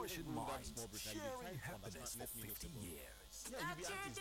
flourishing regarding minds, small Britain, you sharing try to come on, that's happiness not for let me know 50 about. years. Yeah, you be artist